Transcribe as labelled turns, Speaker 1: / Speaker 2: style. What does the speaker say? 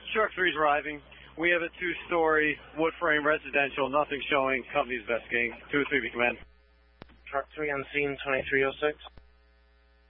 Speaker 1: Truck 3's arriving. We have a 2-story wood frame residential, nothing showing. Company's investigating. 2-3, be command.
Speaker 2: Truck 3 on scene, 2306.